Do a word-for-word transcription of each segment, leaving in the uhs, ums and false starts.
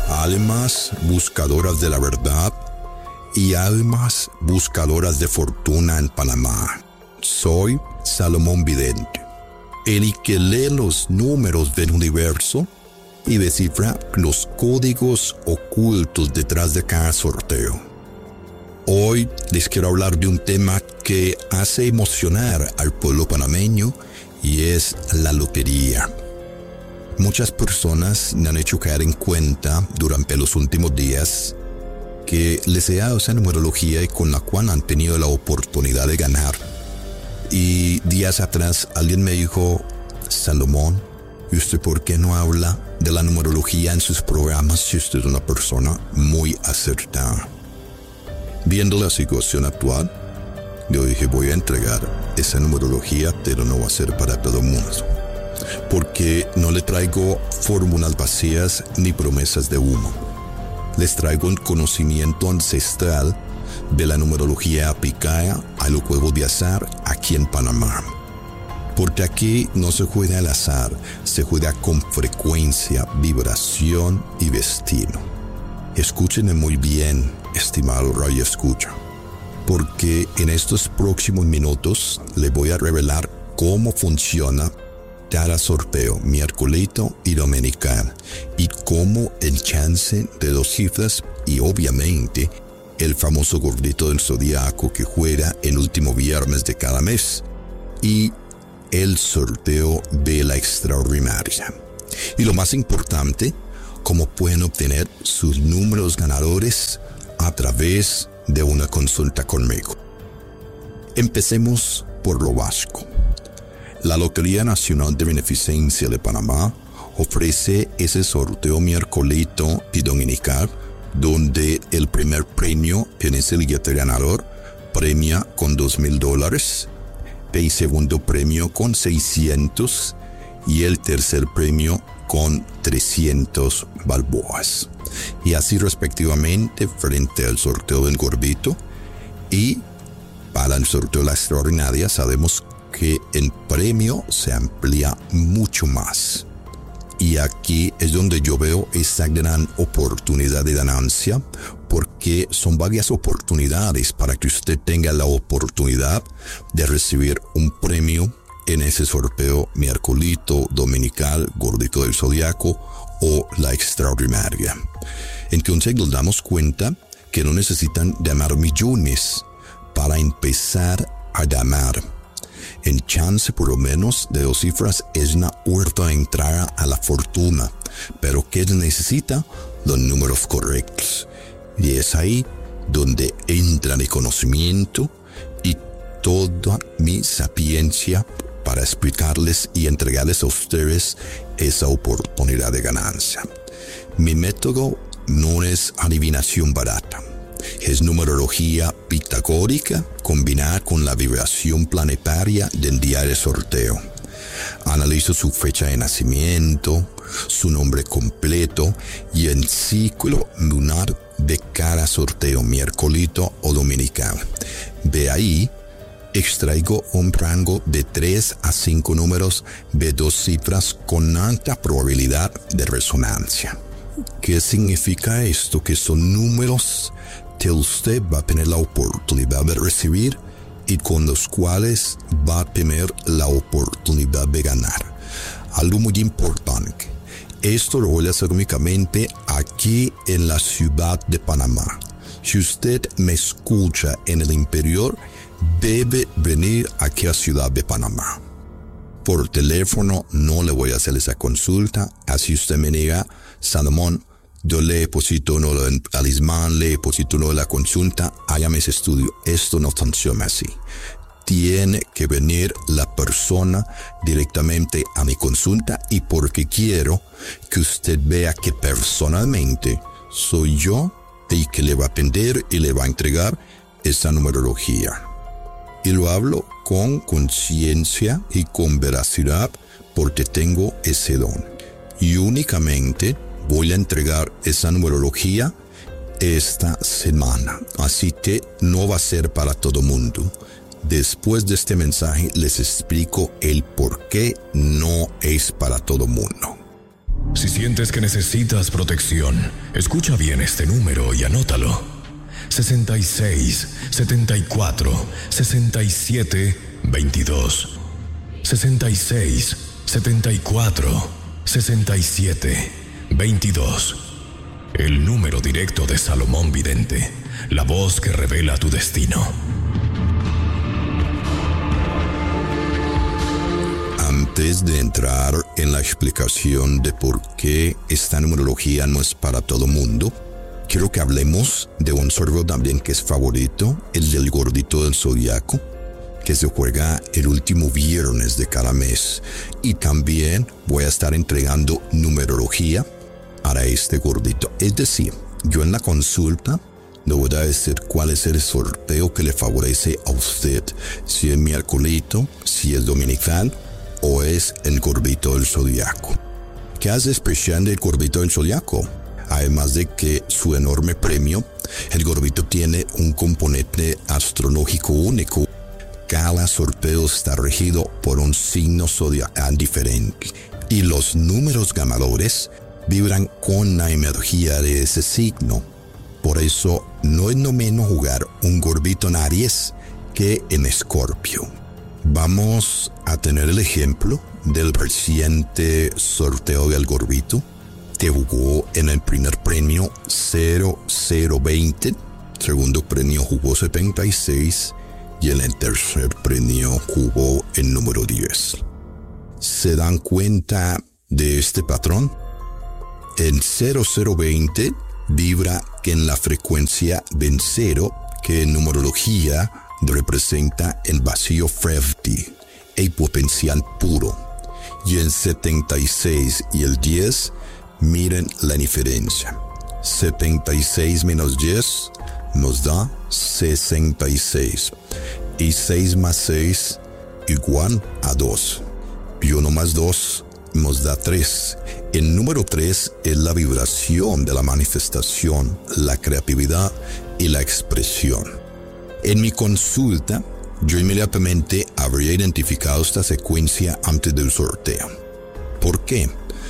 almas buscadoras de la verdad y almas buscadoras de fortuna en Panamá. Soy Salomón Vidente, el que lee los números del universo y descifra los códigos ocultos detrás de cada sorteo. Hoy les quiero hablar de un tema que hace emocionar al pueblo panameño y es la lotería. Muchas personas me han hecho caer en cuenta durante los últimos días que les he dado esa numerología y con la cual han tenido la oportunidad de ganar. Y días atrás alguien me dijo: Salomón, ¿y usted por qué no habla de la numerología en sus programas si usted es una persona muy acertada? Viendo la situación actual, yo dije, voy a entregar esa numerología, pero no va a ser para todo el mundo, porque no le traigo fórmulas vacías ni promesas de humo. Les traigo un conocimiento ancestral de la numerología aplicada a los juegos de azar aquí en Panamá. Porque aquí no se juega al azar, se juega con frecuencia, vibración y destino. Escúchenme muy bien, estimado radio escucha, porque en estos próximos minutos les voy a revelar cómo funciona cada sorteo, miércolito y dominical, y cómo el chance de dos cifras y obviamente el famoso gordito del zodiaco que juega el último viernes de cada mes, y el sorteo de la extraordinaria. Y lo más importante, cómo pueden obtener sus números ganadores a través de una consulta conmigo. Empecemos por lo básico. La Lotería Nacional de Beneficencia de Panamá ofrece ese sorteo miércolito y dominical, donde el primer premio, que es el billete ganador, premia con dos mil dólares, el segundo premio con seiscientos y el tercer premio con trescientos balboas. Y así respectivamente frente al sorteo del gordito. Y para el sorteo de la extraordinaria sabemos que el premio se amplía mucho más. Y aquí es donde yo veo esa gran oportunidad de ganancia, porque son varias oportunidades para que usted tenga la oportunidad de recibir un premio en ese sorteo miércolito, dominical, gordito del zodiaco o la extraordinaria. Entonces nos damos cuenta que no necesitan ganar millones para empezar a ganar. El chance por lo menos de dos cifras es una puerta de entrada a la fortuna, pero ¿qué necesita? Los números correctos. Y es ahí donde entra mi conocimiento y toda mi sapiencia para explicarles y entregarles a ustedes esa oportunidad de ganancia. Mi método no es adivinación barata. Es numerología pitagórica combinada con la vibración planetaria del día de sorteo. Analizo su fecha de nacimiento, su nombre completo y el ciclo lunar de cada sorteo, miércolito o dominical. De ahí extraigo un rango de tres a cinco números de dos cifras con alta probabilidad de resonancia. ¿Qué significa esto? Que son números que usted va a tener la oportunidad de recibir y con los cuales va a tener la oportunidad de ganar. Algo muy importante, esto lo voy a hacer únicamente aquí en la ciudad de Panamá. Si usted me escucha en el interior, debe venir aquí a Ciudad de Panamá. Por teléfono no le voy a hacer esa consulta, así usted me diga, Salomón, yo le deposito uno del talismán, le deposito uno de la consulta, hágame ese estudio. Esto no funciona así. Tiene que venir la persona directamente a mi consulta, y porque quiero que usted vea que personalmente soy yo el que le va a atender y le va a entregar esa numerología. Y lo hablo con conciencia y con veracidad porque tengo ese don. Y únicamente voy a entregar esa numerología esta semana. Así que no va a ser para todo mundo. Después de este mensaje les explico el por qué no es para todo mundo. Si sientes que necesitas protección, escucha bien este número y anótalo. sesenta y seis, setenta y cuatro, sesenta y siete, veintidós. sesenta y seis, setenta y cuatro, sesenta y siete, veintidós. El número directo de Salomón Vidente, la voz que revela tu destino. Antes de entrar en la explicación de por qué esta numerología no es para todo mundo, quiero que hablemos de un sorteo también que es favorito, el del gordito del zodiaco, que se juega el último viernes de cada mes. Y también voy a estar entregando numerología para este gordito. Es decir, yo en la consulta le voy a decir cuál es el sorteo que le favorece a usted, si es miércolito, si es dominical o es el gordito del zodiaco. ¿Qué hace especial del gordito del zodiaco? Además de que su enorme premio, el gordito tiene un componente astrológico único. Cada sorteo está regido por un signo zodiacal diferente y los números ganadores vibran con la energía de ese signo. Por eso no es lo menos jugar un gordito en Aries que en Escorpio. Vamos a tener el ejemplo del reciente sorteo del gordito, que jugó en el primer premio cero cero veinte, segundo premio jugó setenta y seis y en el tercer premio jugó el número diez. ¿Se dan cuenta de este patrón? El cero cero veinte vibra que en la frecuencia del cero, que en numerología representa el vacío fértil, el potencial puro. Y el setenta y seis y el diez, miren la diferencia. setenta y seis menos diez nos da sesenta y seis. Y seis más seis igual a dos. Y uno más dos nos da tres. El número tres es la vibración de la manifestación, la creatividad y la expresión. En mi consulta, yo inmediatamente habría identificado esta secuencia antes del sorteo. ¿Por qué?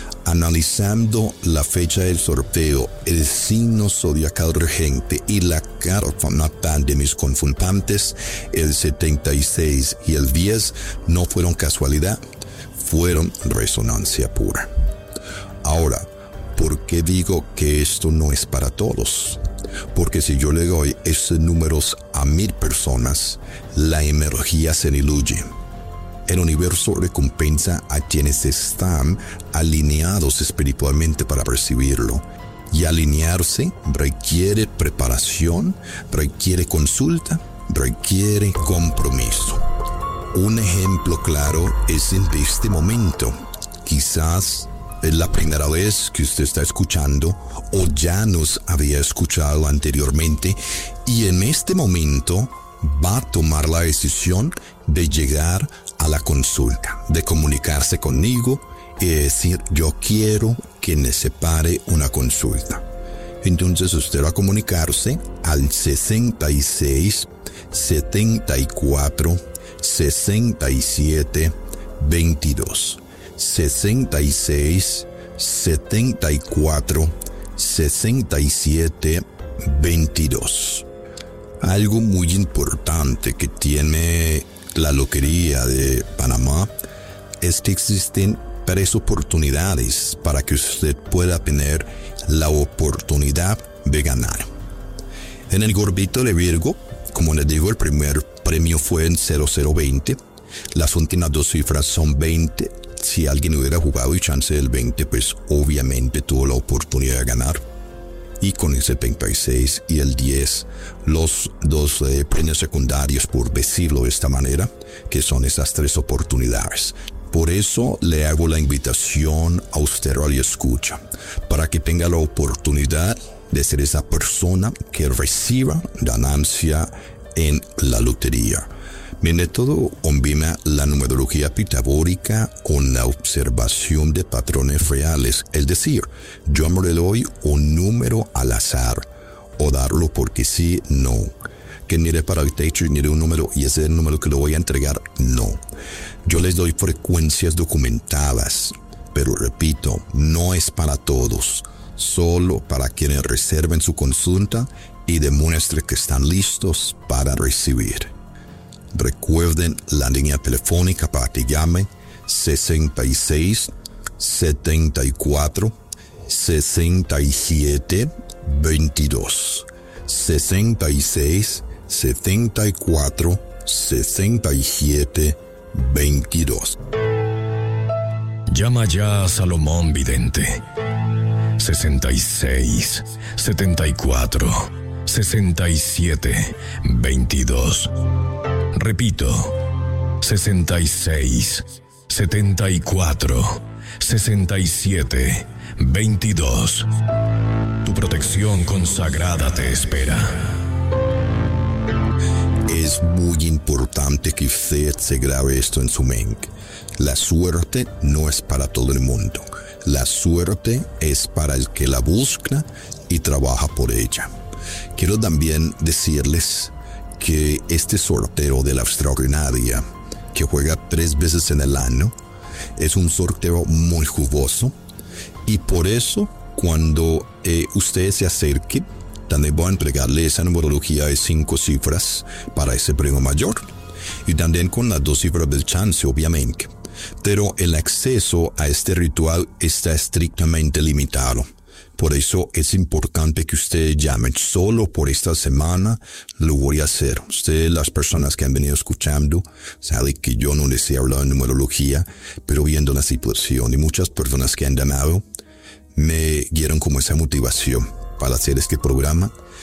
Analizando la fecha del sorteo, el signo zodiacal regente y la carta natal de mis consultantes, el setenta y seis y el diez no fueron casualidad, fueron resonancia pura. Ahora, ¿por qué digo que esto no es para todos? Porque si yo le doy estos números a mil personas, la energía se diluye. El universo recompensa a quienes están alineados espiritualmente para recibirlo. Y alinearse requiere preparación, requiere consulta, requiere compromiso. Un ejemplo claro es en este momento. Quizás es la primera vez que usted está escuchando o ya nos había escuchado anteriormente y en este momento va a tomar la decisión de llegar a la consulta, de comunicarse conmigo y decir yo quiero que me separe una consulta. Entonces usted va a comunicarse al sesenta y seis, setenta y cuatro, sesenta y siete, veintidós. sesenta y seis, setenta y cuatro, sesenta y siete, veintidós. Algo muy importante que tiene la Lotería de Panamá es que existen tres oportunidades para que usted pueda tener la oportunidad de ganar. En el gordito de Virgo, como les digo, el primer premio fue en cero cero veinte. Las últimas dos cifras son veinte. Si alguien hubiera jugado y chance del veinte, pues obviamente tuvo la oportunidad de ganar. Y con el setenta y seis y el diez, los dos eh, premios secundarios, por decirlo de esta manera, que son esas tres oportunidades. Por eso le hago la invitación a usted, radio escucha, para que tenga la oportunidad de ser esa persona que reciba ganancia en la lotería. Mi método combina la numerología pitagórica con la observación de patrones reales, es decir, yo me le doy un número al azar, o darlo porque sí, no. Que mire para el techo y mire un número y ese es el número que le voy a entregar, no. Yo les doy frecuencias documentadas, pero repito, no es para todos, solo para quienes reserven su consulta y demuestren que están listos para recibir. Recuerden la línea telefónica para que llamen sesenta y seis, setenta y cuatro, sesenta y siete, veintidós. sesenta y seis, setenta y cuatro, sesenta y siete, veintidós. Llama ya a Salomón Vidente. sesenta y seis, setenta y cuatro, sesenta y siete, veintidós. Repito, sesenta y seis, setenta y cuatro, sesenta y siete, veintidós. Tu protección consagrada te espera. Es muy importante que usted se grabe esto en su mente. La suerte no es para todo el mundo. La suerte es para el que la busca y trabaja por ella. Quiero también decirles que este sorteo de la extraordinaria, que juega tres veces en el año, es un sorteo muy jugoso, y por eso cuando eh, usted se acerque, también voy a entregarle esa numerología de cinco cifras para ese premio mayor, y también con las dos cifras del chance, obviamente. Pero el acceso a este ritual está estrictamente limitado. Por eso es importante que ustedes llamen. Solo por esta semana lo voy a hacer. Ustedes, las personas que han venido escuchando, saben que yo no les he hablado de numerología, pero viendo la situación y muchas personas que han llamado, me dieron como esa motivación para hacer este programa